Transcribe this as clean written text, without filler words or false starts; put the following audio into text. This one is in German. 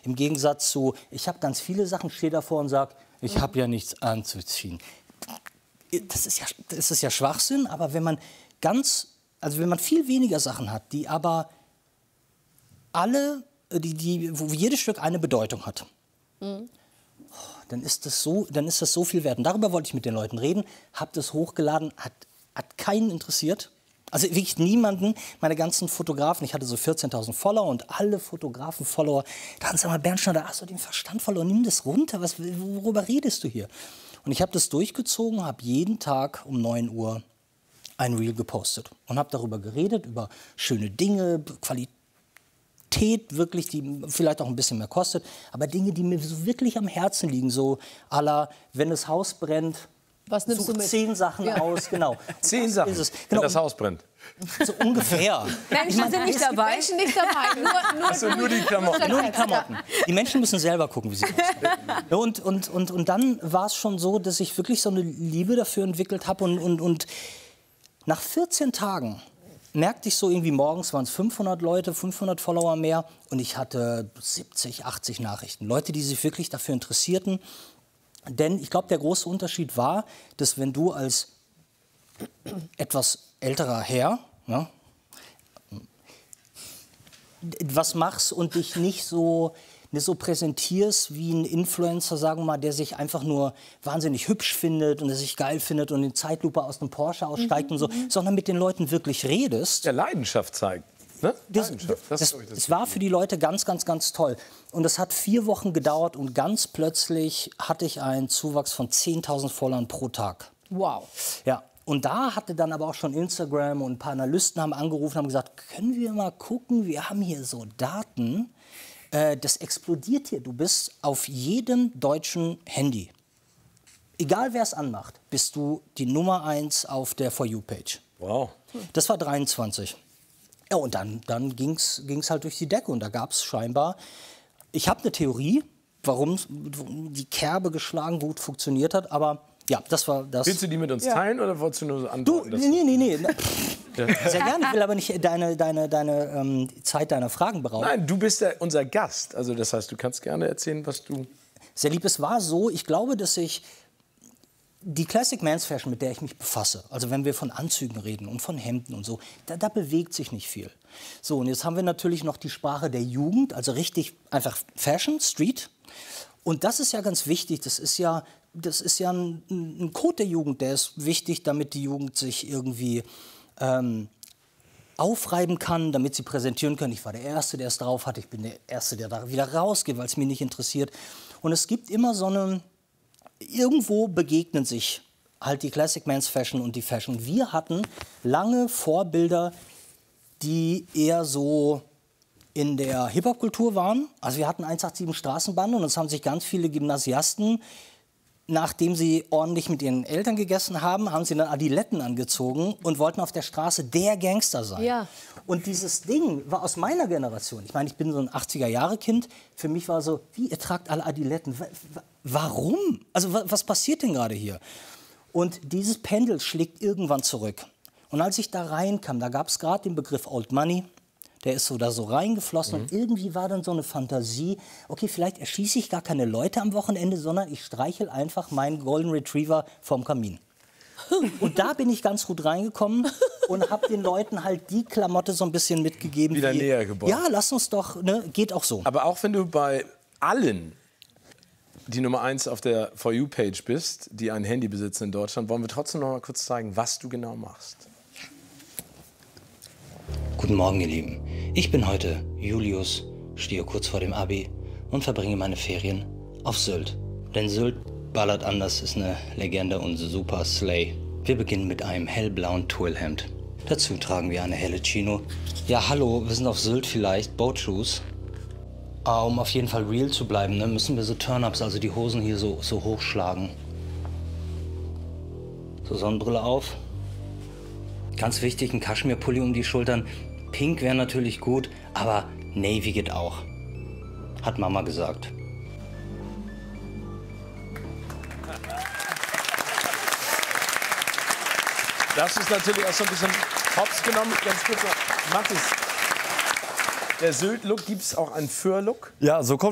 Im Gegensatz zu, ich habe ganz viele Sachen, stehe davor und sage, ich habe ja nichts anzuziehen. Das ist ja Schwachsinn, aber wenn man wenn man viel weniger Sachen hat, die aber alle, wo jedes Stück eine Bedeutung hat, dann ist das so viel wert. Und darüber wollte ich mit den Leuten reden, habe das hochgeladen, hat keinen interessiert. Also wirklich niemanden, meine ganzen Fotografen, ich hatte so 14.000 Follower und alle Fotografen, Follower, da haben sie mal, Bernd Schneider, hast du den Verstand verloren, nimm das runter, worüber redest du hier? Und ich habe das durchgezogen, habe jeden Tag um 9 Uhr ein Reel gepostet und habe darüber geredet, über schöne Dinge, Qualität wirklich, die vielleicht auch ein bisschen mehr kostet, aber Dinge, die mir so wirklich am Herzen liegen, so à la, wenn das Haus brennt, was nimmst du mit? 10 Sachen aus, genau. 10 Sachen, genau. wenn das Haus brennt. So ungefähr. Menschen sind nicht dabei. Menschen nicht dabei. Nur die Klamotten. Nur die Klamotten. Die Menschen müssen selber gucken, wie sie aussehen. Und dann war es schon so, dass ich wirklich so eine Liebe dafür entwickelt habe. Und nach 14 Tagen merkte ich so irgendwie, morgens waren es 500 Leute, 500 Follower mehr. Und ich hatte 70, 80 Nachrichten. Leute, die sich wirklich dafür interessierten. Denn ich glaube, der große Unterschied war, dass wenn du als etwas älterer Herr was machst und dich nicht so präsentierst wie ein Influencer, sagen wir mal, der sich einfach nur wahnsinnig hübsch findet und der sich geil findet und in Zeitlupe aus einem Porsche aussteigt und so, sondern mit den Leuten wirklich redest. Ja, Leidenschaft zeigt. Ne? Das war für die Leute ganz, ganz, ganz toll. Und das hat 4 Wochen gedauert und ganz plötzlich hatte ich einen Zuwachs von 10.000 Followern pro Tag. Wow. Ja. Und da hatte dann aber auch schon Instagram und ein paar Analysten haben angerufen und haben gesagt, können wir mal gucken, wir haben hier so Daten, das explodiert hier. Du bist auf jedem deutschen Handy, egal wer es anmacht, bist du die Nummer 1 auf der For You-Page. Wow. Das war 23. Ja, und dann ging's halt durch die Decke und da gab es scheinbar, ich habe eine Theorie, warum die Kerbe geschlagen gut funktioniert hat, aber ja, das war das. Willst du die mit uns teilen oder wolltest du nur so antworten? Nee. Sehr gerne, ich will aber nicht deine Zeit deiner Fragen berauben. Nein, du bist ja unser Gast, also das heißt, du kannst gerne erzählen, was du... Sehr lieb, es war so, ich glaube, dass die Classic Men's Fashion, mit der ich mich befasse, also wenn wir von Anzügen reden und von Hemden und so, da bewegt sich nicht viel. So, und jetzt haben wir natürlich noch die Sprache der Jugend, also richtig einfach Fashion, Street. Und das ist ja ganz wichtig, das ist ja ein Code der Jugend, der ist wichtig, damit die Jugend sich irgendwie aufreiben kann, damit sie präsentieren können. Ich war der Erste, der es drauf hat, ich bin der Erste, der da wieder rausgeht, weil es mich nicht interessiert. Und es gibt immer so eine... Irgendwo begegnen sich halt die Classic Men's Fashion und die Fashion. Wir hatten lange Vorbilder, die eher so in der Hip-Hop-Kultur waren. Also wir hatten 187 Straßenbande und es haben sich ganz viele Gymnasiasten, nachdem sie ordentlich mit ihren Eltern gegessen haben, haben sie dann Adiletten angezogen und wollten auf der Straße der Gangster sein. Ja. Und dieses Ding war aus meiner Generation. Ich meine, ich bin so ein 80er-Jahre-Kind. Für mich war so, wie, ihr tragt alle Adiletten. Warum? Also was passiert denn gerade hier? Und dieses Pendel schlägt irgendwann zurück. Und als ich da reinkam, da gab es gerade den Begriff Old Money. Der ist so da so reingeflossen und irgendwie war dann so eine Fantasie, okay, vielleicht erschieße ich gar keine Leute am Wochenende, sondern ich streichel einfach meinen Golden Retriever vom Kamin. Und da bin ich ganz gut reingekommen und habe den Leuten halt die Klamotte so ein bisschen mitgegeben. Wieder näher gebracht. Ja, lass uns doch, ne, geht auch so. Aber auch wenn du bei allen die Nummer 1 auf der For You-Page bist, die ein Handy besitzen in Deutschland, wollen wir trotzdem noch mal kurz zeigen, was du genau machst. Guten Morgen, ihr Lieben. Ich bin heute Julius, stehe kurz vor dem Abi und verbringe meine Ferien auf Sylt. Denn Sylt ballert anders, ist eine Legende und super Slay. Wir beginnen mit einem hellblauen Twillhemd. Dazu tragen wir eine helle Chino. Ja, hallo, wir sind auf Sylt vielleicht, Boatshoes. Um auf jeden Fall real zu bleiben, ne, müssen wir so Turn-Ups, also die Hosen hier so hochschlagen. So, Sonnenbrille auf. Ganz wichtig, ein Kaschmirpulli um die Schultern. Pink wäre natürlich gut, aber Navy geht auch. Hat Mama gesagt. Das ist natürlich auch so ein bisschen hops genommen. Ganz kurz, Mathis, der Sylt-Look, gibt es auch einen Föhr-Look? Ja, so kommt